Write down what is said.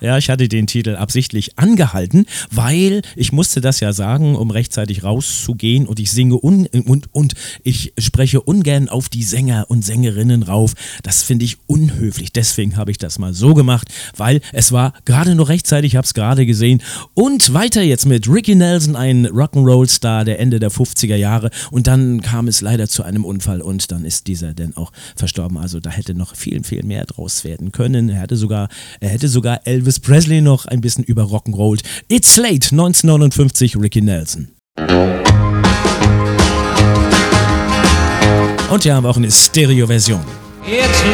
Ja, ich hatte den Titel absichtlich angehalten, weil ich musste das ja sagen, um rechtzeitig rauszugehen und ich singe und ich spreche ungern auf die Sänger und Sängerinnen rauf. Das finde ich unhöflich. Deswegen habe ich das mal so gemacht, weil es war gerade noch rechtzeitig, ich habe es gerade gesehen. Und weiter jetzt mit Ricky Nelson, ein Rock'n'Roll-Star der Ende der 50er Jahre. Und dann kam es leider zu einem Unfall und dann ist dieser dann auch verstorben. Also da hätte noch viel, viel mehr draus werden können. Er hätte sogar Elvis Presley noch ein bisschen über Rock'n'Roll. It's Late, 1959, Ricky Nelson. Und hier haben wir auch eine Stereo-Version.